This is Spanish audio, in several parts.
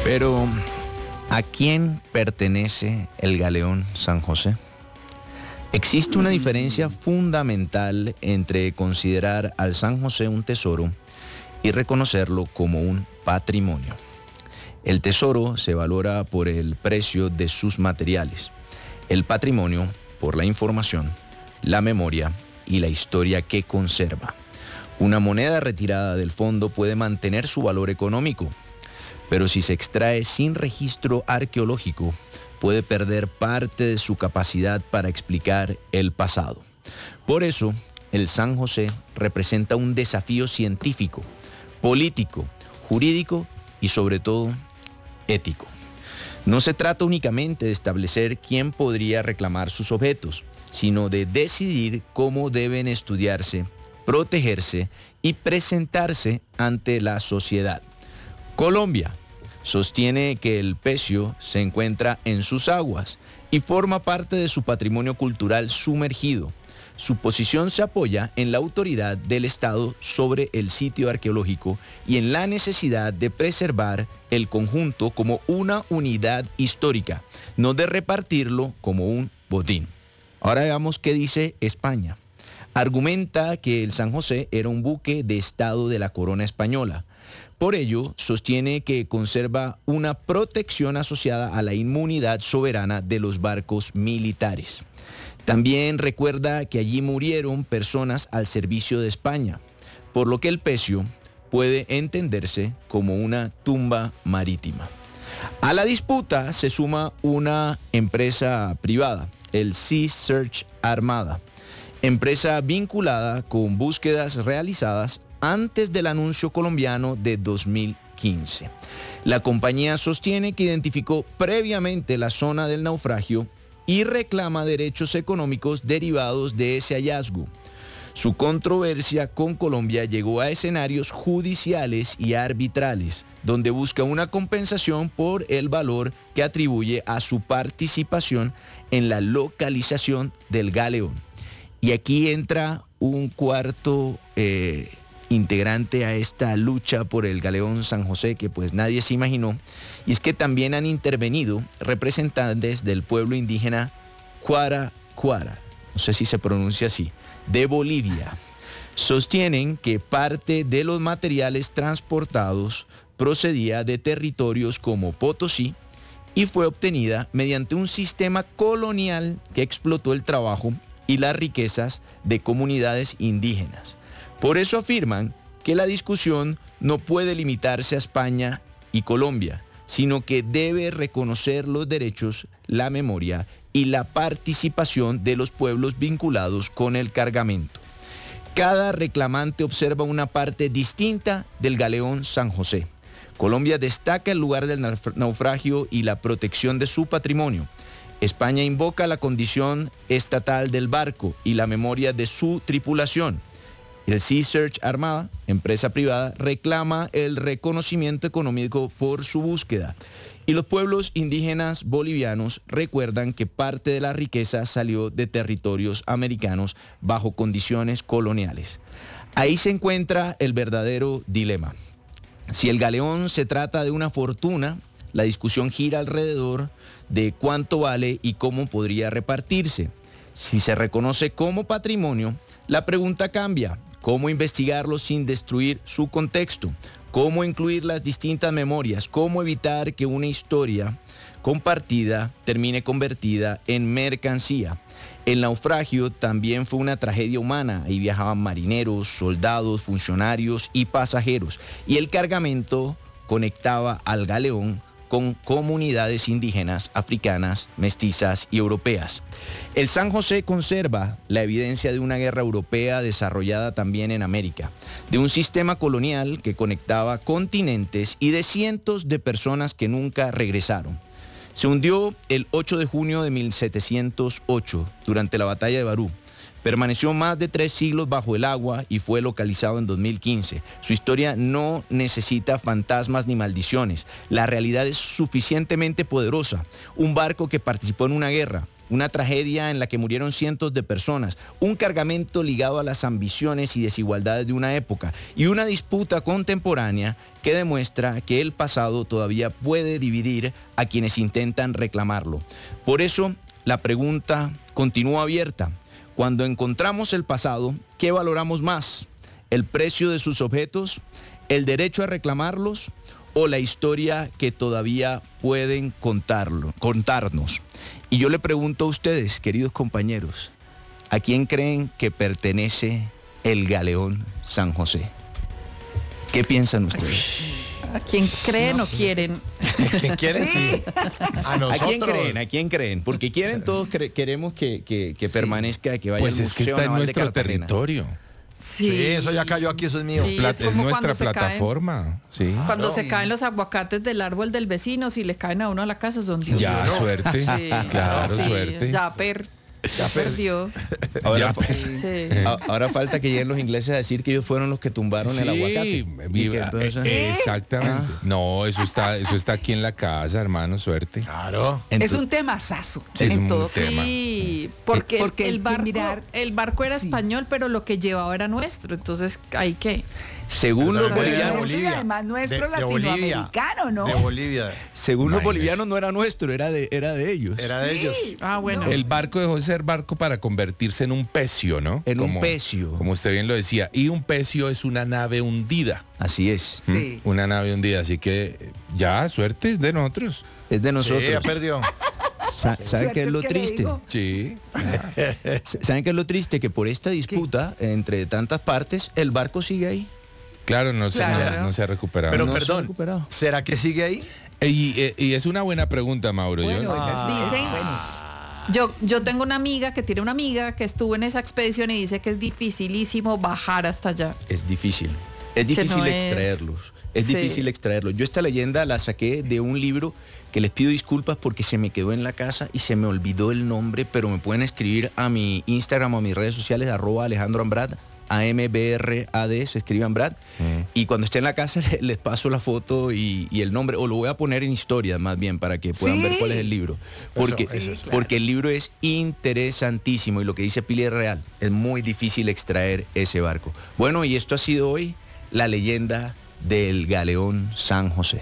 Pero, ¿a quién pertenece el galeón San José? Existe una diferencia fundamental entre considerar al San José un tesoro y reconocerlo como un patrimonio. El tesoro se valora por el precio de sus materiales, el patrimonio por la información, la memoria y la historia que conserva. Una moneda retirada del fondo puede mantener su valor económico, pero si se extrae sin registro arqueológico, puede perder parte de su capacidad para explicar el pasado. Por eso, el San José representa un desafío científico, político, jurídico y sobre todo ético. No se trata únicamente de establecer quién podría reclamar sus objetos, sino de decidir cómo deben estudiarse, protegerse y presentarse ante la sociedad. Colombia sostiene que el pecio se encuentra en sus aguas y forma parte de su patrimonio cultural sumergido. Su posición se apoya en la autoridad del Estado sobre el sitio arqueológico y en la necesidad de preservar el conjunto como una unidad histórica, no de repartirlo como un botín. Ahora veamos qué dice España. Argumenta que el San José era un buque de Estado de la corona española. Por ello, sostiene que conserva una protección asociada a la inmunidad soberana de los barcos militares. También recuerda que allí murieron personas al servicio de España, por lo que el pecio puede entenderse como una tumba marítima. A la disputa se suma una empresa privada, el Sea Search Armada, empresa vinculada con búsquedas realizadas antes del anuncio colombiano de 2015. La compañía sostiene que identificó previamente la zona del naufragio y reclama derechos económicos derivados de ese hallazgo. Su controversia con Colombia llegó a escenarios judiciales y arbitrales, donde busca una compensación por el valor que atribuye a su participación en la localización del galeón. Y aquí entra un cuarto integrante a esta lucha por el galeón San José que pues nadie se imaginó, y es que también han intervenido representantes del pueblo indígena Cuara, no sé si se pronuncia así, de Bolivia. Sostienen que parte de los materiales transportados procedía de territorios como Potosí y fue obtenida mediante un sistema colonial que explotó el trabajo y las riquezas de comunidades indígenas. Por eso afirman que la discusión no puede limitarse a España y Colombia, sino que debe reconocer los derechos, la memoria y la participación de los pueblos vinculados con el cargamento. Cada reclamante observa una parte distinta del galeón San José. Colombia destaca el lugar del naufragio y la protección de su patrimonio. España invoca la condición estatal del barco y la memoria de su tripulación. El Sea Search Armada, empresa privada, reclama el reconocimiento económico por su búsqueda. Y los pueblos indígenas bolivianos recuerdan que parte de la riqueza salió de territorios americanos bajo condiciones coloniales. Ahí se encuentra el verdadero dilema. Si el galeón se trata de una fortuna, la discusión gira alrededor de cuánto vale y cómo podría repartirse. Si se reconoce como patrimonio, la pregunta cambia. ¿Cómo investigarlo sin destruir su contexto? ¿Cómo incluir las distintas memorias? ¿Cómo evitar que una historia compartida termine convertida en mercancía? El naufragio también fue una tragedia humana. Ahí viajaban marineros, soldados, funcionarios y pasajeros. Y el cargamento conectaba al galeón con comunidades indígenas, africanas, mestizas y europeas. El San José conserva la evidencia de una guerra europea desarrollada también en América, de un sistema colonial que conectaba continentes y de cientos de personas que nunca regresaron. Se hundió el 8 de junio de 1708 durante la batalla de Barú. Permaneció más de 3 siglos bajo el agua y fue localizado en 2015. Su historia no necesita fantasmas ni maldiciones. La realidad es suficientemente poderosa. Un barco que participó en una guerra, una tragedia en la que murieron cientos de personas, un cargamento ligado a las ambiciones y desigualdades de una época y una disputa contemporánea que demuestra que el pasado todavía puede dividir a quienes intentan reclamarlo. Por eso, la pregunta continúa abierta. Cuando encontramos el pasado, ¿qué valoramos más? ¿El precio de sus objetos? ¿El derecho a reclamarlos? ¿O la historia que todavía pueden contarnos? Y yo le pregunto a ustedes, queridos compañeros, ¿a quién creen que pertenece el galeón San José? ¿Qué piensan ustedes? ¿A quién creen o quieren? ¿A quién quieren? Sí. A nosotros. ¿A quién creen? Porque quieren todos, queremos que permanezca, que vaya pues al es que Museo está en Naval de nuestro Cartagena. territorio. Sí, eso ya cayó aquí, eso es mío. Sí, Es nuestra plataforma. Sí. Cuando se caen los aguacates del árbol del vecino, si le caen a uno a la casa, son Dios. Ya, mío. suerte. Sí, Claro, sí, suerte. Ya perdió. Ahora, Sí. ahora falta que lleguen los ingleses a decir que ellos fueron los que tumbaron el aguacate. Y que entonces- Exactamente. No, eso está aquí en la casa, hermano, suerte. Claro. Es un temazazo. Sí, es en un todo tema. Sí, porque Porque el hay que barco, mirar- el barco era Sí. español, pero lo que llevaba era nuestro. Entonces, ¿hay qué? Según los Pero era de bolivianos, Bolivia. Y además nuestro De Bolivia. latinoamericano, ¿no? De Bolivia. según los Imagínese. bolivianos no era nuestro, era de ellos. Era de ellos. Ah, bueno. El barco dejó de ser barco para convertirse en un pecio, ¿no? En un pecio. Como usted bien lo decía. Y un pecio es una nave hundida. Así es. Sí. Una nave hundida. Así que ya, suerte es de nosotros. Es de Sí, nosotros. ya perdió. ¿Saben qué es lo Suerte es que le triste? digo. Sí. ¿Saben qué es lo triste? Que por esta disputa entre tantas partes, el barco sigue ahí. Claro, no se ha recuperado. Pero no se ha perdón, recuperado. ¿será que sigue ahí? Y es una buena pregunta, Mauro. Bueno, esa sí. Dicen, yo tengo una amiga que tiene una amiga que estuvo en esa expedición y dice que es dificilísimo bajar hasta allá. Es difícil. Es difícil no es- extraerlos. Es Sí. difícil extraerlos. Yo esta leyenda la saqué de un libro que les pido disculpas porque se me quedó en la casa y se me olvidó el nombre, pero me pueden escribir a mi Instagram o a mis redes sociales, @AlejandroAmbrad, AMBRAD, se escriban Brad. Y cuando esté en la casa les paso la foto y el nombre, o lo voy a poner en historias más bien para que puedan Sí. ver cuál es el libro. Porque, Eso, claro. porque el libro es interesantísimo y lo que dice Pili es real. Es muy difícil extraer ese barco. Bueno, y esto ha sido hoy la leyenda del galeón San José.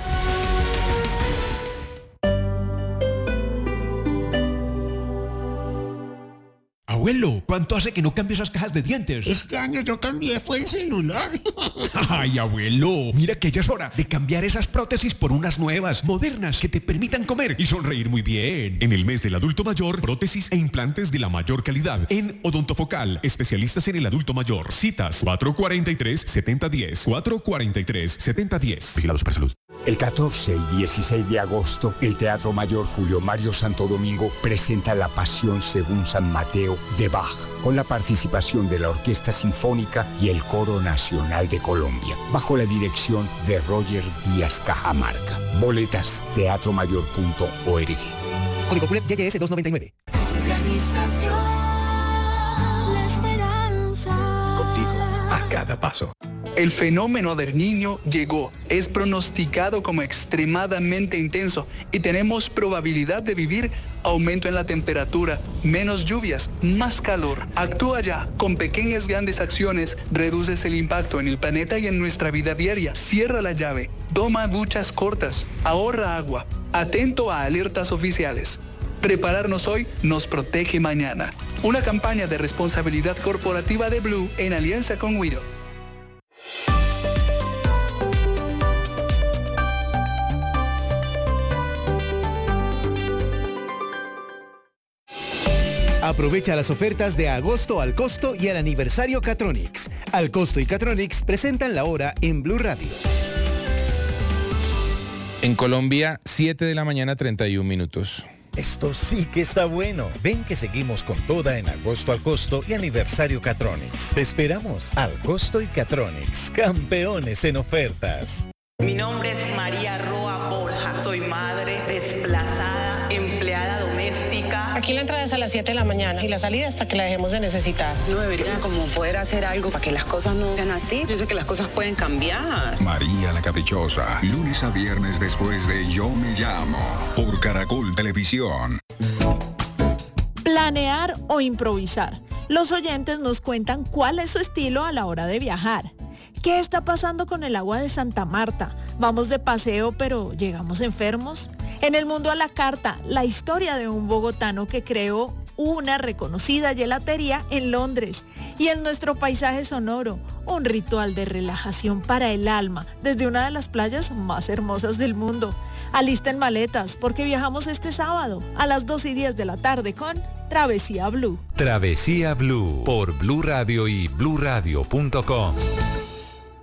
Abuelo, ¿cuánto hace que no cambio esas cajas de dientes? Este año yo cambié, fue el celular. Ay, abuelo, mira que ya es hora de cambiar esas prótesis por unas nuevas, modernas, que te permitan comer y sonreír muy bien. En el mes del adulto mayor, prótesis e implantes de la mayor calidad. En Odontofocal, especialistas en el adulto mayor. Citas 443-7010, 443-7010. Vigilado Supersalud. El 14 y 16 de agosto, el Teatro Mayor Julio Mario Santo Domingo presenta La Pasión según San Mateo de Bach, con la participación de la Orquesta Sinfónica y el Coro Nacional de Colombia, bajo la dirección de Roger Díaz Cajamarca. Boletas, teatromayor.org. Código PULEP YYS 299. La esperanza. Contigo, a cada paso. El fenómeno del Niño llegó, es pronosticado como extremadamente intenso y tenemos probabilidad de vivir aumento en la temperatura, menos lluvias, más calor. Actúa ya, con pequeñas grandes acciones reduces el impacto en el planeta y en nuestra vida diaria. Cierra la llave, toma duchas cortas, ahorra agua, atento a alertas oficiales. Prepararnos hoy nos protege mañana. Una campaña de responsabilidad corporativa de Blue en alianza con Widow. Aprovecha las ofertas de agosto al costo y al aniversario Catronics. Al costo y Catronics presentan la hora en Blue Radio. En Colombia, 7 de la mañana, 31 minutos. Esto sí que está bueno. Ven que seguimos con toda en agosto al costo y aniversario Catronics. Te esperamos. Al costo y Catronics, campeones en ofertas. Mi nombre es María Roa Borja. Soy madre desplazada, empleada doméstica. Aquí la entrada es a las 7 de la mañana y la salida hasta que la dejemos de necesitar. No debería como poder hacer algo para que las cosas no sean así. Yo sé que las cosas pueden cambiar. María la Caprichosa, lunes a viernes después de Yo Me Llamo, por Caracol Televisión. planear o improvisar. Los oyentes nos cuentan cuál es su estilo a la hora de viajar. ¿Qué está pasando con el agua de Santa Marta? ¿Vamos de paseo pero llegamos enfermos? En el mundo a la carta, la historia de un bogotano que creó una reconocida gelatería en Londres. Y en nuestro paisaje sonoro, un ritual de relajación para el alma desde una de las playas más hermosas del mundo. Alisten maletas porque viajamos este sábado a las 2:10 de la tarde con Travesía Blue. Travesía Blue por Blue Radio y bluradio.com.